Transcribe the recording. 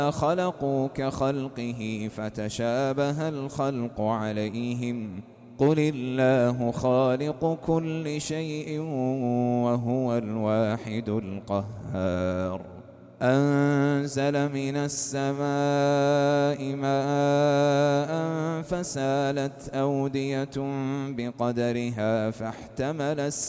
خلقوا كخلقه فتشابه الخلق عليهم قل الله خالق كل شيء وهو الواحد القهار أنزل من السماء ماء فسالت أودية بقدرها فاحتمل